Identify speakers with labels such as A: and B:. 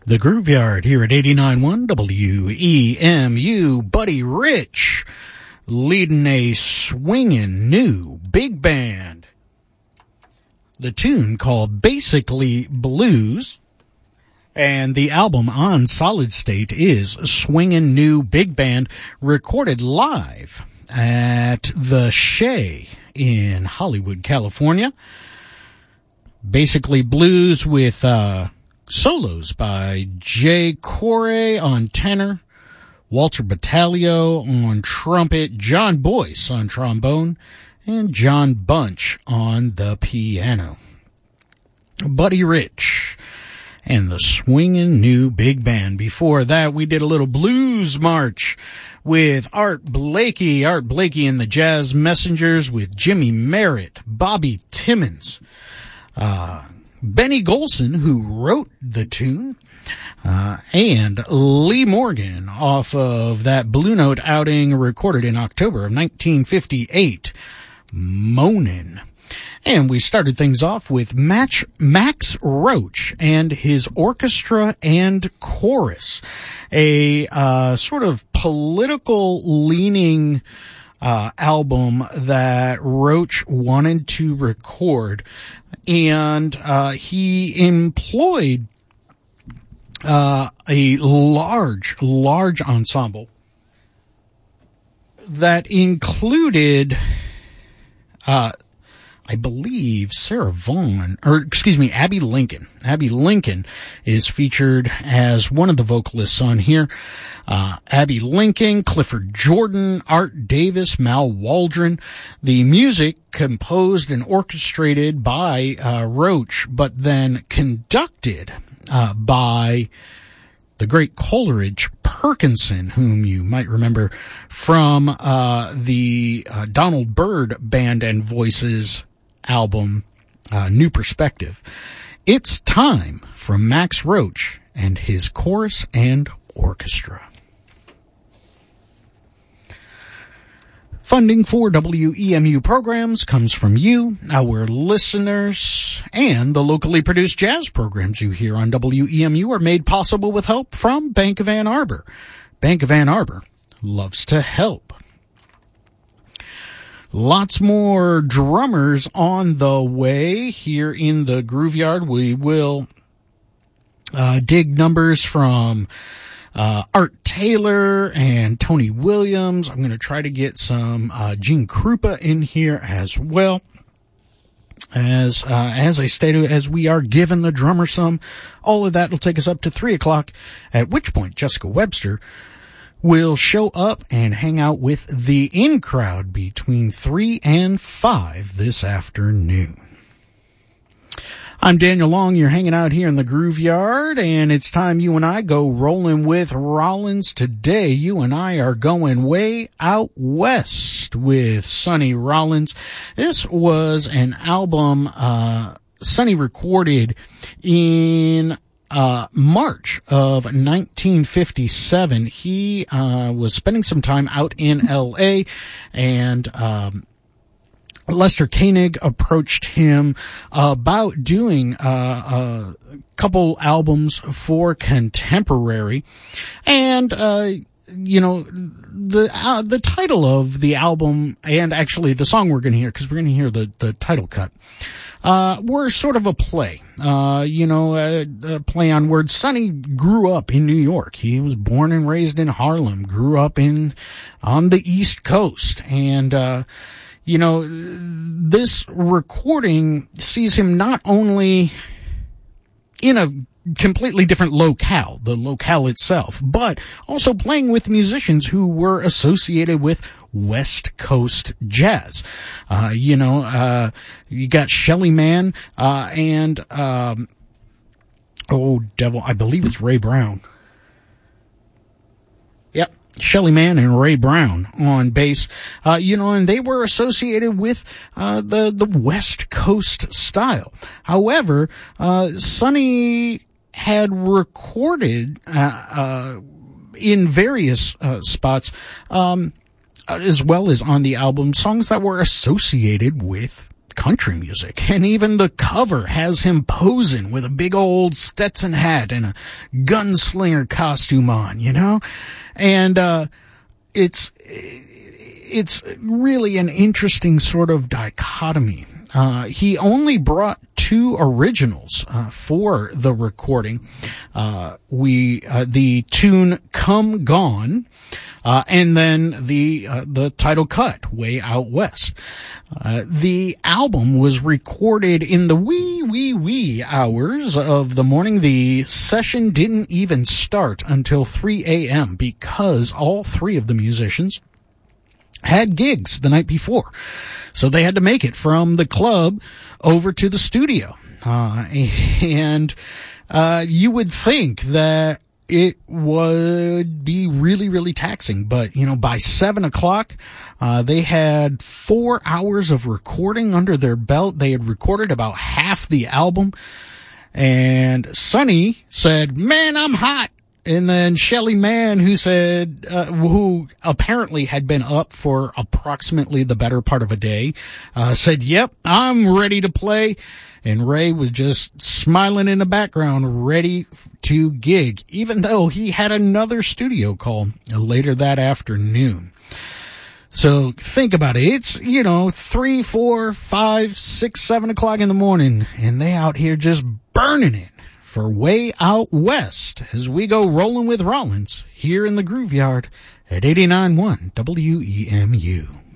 A: The Grooveyard here at 89.1 WEMU. Buddy Rich leading a swinging new big band. The tune called Basically Blues. And the album On Solid State is Swingin' New Big Band, recorded live at the Shea in Hollywood, California. Basically Blues with solos by Jay Corey on tenor, Walter Battaglio on trumpet, John Boyce on trombone, and John Bunch on the piano. Buddy Rich and the swinging new big band. Before that, we did a little blues march with Art Blakey and the Jazz Messengers with Jimmy Merritt, Bobby Timmons, Benny Golson, who wrote the tune, and Lee Morgan off of that Blue Note outing recorded in October of 1958, Moanin'. And we started things off with Max Roach and his orchestra and chorus, a sort of political leaning album that Roach wanted to record, and he employed a large ensemble that included I believe Abby Lincoln. Abby Lincoln is featured as one of the vocalists on here. Abby Lincoln, Clifford Jordan, Art Davis, Mal Waldron. The music composed and orchestrated by Roach, but then conducted by the great Coleridge Perkinson, whom you might remember from the Donald Byrd Band and Voices album, New Perspective. It's time for Max Roach and his chorus and orchestra. Funding for WEMU programs comes from you, our listeners, and the locally produced jazz programs you hear on WEMU are made possible with help from Bank of Ann Arbor. Bank of Ann Arbor loves to help. Lots more drummers on the way here in the Grooveyard. We will dig numbers from Art Taylor and Tony Williams. I'm going to try to get some Gene Krupa in here as well. As I stated, as we are giving the drummer some, all of that will take us up to 3 o'clock, at which point Jessica Webster will show up and hang out with the in-crowd between 3 and 5 this afternoon. I'm Daniel Long. You're hanging out here in the Grooveyard, and it's time you and I go rolling with Rollins. Today, you and I are going way out west with Sonny Rollins. This was an album Sonny recorded in March of 1957. He was spending some time out in L.A., and Lester Koenig approached him about doing a couple albums for Contemporary, and the title of the album, and actually the song we're going to hear, because we're going to hear the title cut, were sort of a play, a play on words. Sonny grew up in New York. He was born and raised in Harlem, grew up on the East Coast, and this recording sees him not only in a completely different locale, the locale itself, but also playing with musicians who were associated with West Coast jazz. You got Shelly Manne, and, I believe it's Ray Brown. Yep. Shelly Manne and Ray Brown on bass, and they were associated with the West Coast style. However, Sonny had recorded in various spots, as well as on the album, songs that were associated with country music. And even the cover has him posing with a big old Stetson hat and a gunslinger costume on, you know? And it's really an interesting sort of dichotomy. He only brought 2 originals for the recording. The tune "Come Gone," and then the title cut, "Way Out West." The album was recorded in the wee hours of the morning. The session didn't even start until 3 a.m. because all 3 of the musicians had gigs the night before. So they had to make it from the club over to the studio. And you would think that it would be really, really taxing. But, you know, by 7 o'clock, they had 4 hours of recording under their belt. They had recorded about half the album. And Sonny said, "Man, I'm hot." And then Shelly Manne, who said, who apparently had been up for approximately the better part of a day, said, "Yep, I'm ready to play." And Ray was just smiling in the background, ready to gig, even though he had another studio call later that afternoon. So think about it. It's, 3, 4, 5, 6, 7 o'clock in the morning, and they out here just burning it for Way Out West as we go rolling with Rollins here in the Groove Yard at 89.1 WEMU.